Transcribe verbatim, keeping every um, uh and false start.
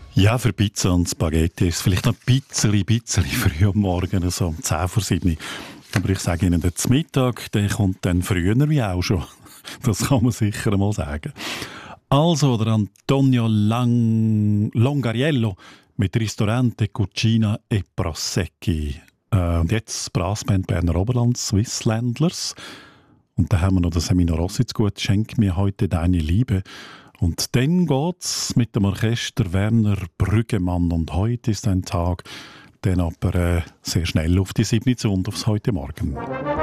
Ja, für Pizza und Spaghetti ist es vielleicht noch ein bisschen, bisschen früh am Morgen, so um zehn vor sieben. Aber ich sage Ihnen, der Mittag, der kommt dann früher wie auch schon. Das kann man sicher mal sagen. Also, der Antonio Lang Longariello mit Ristorante, Cucina e Prosecchi. Äh, und jetzt das Brassband Berner Oberland, Swissländlers. Und dann haben wir noch das Semino Rossi zu gut. Schenk mir heute deine Liebe. Und dann geht's mit dem Orchester Werner Brüggemann. Und heute ist ein Tag, dann aber äh, sehr schnell auf die sieben zu und aufs heute Morgen.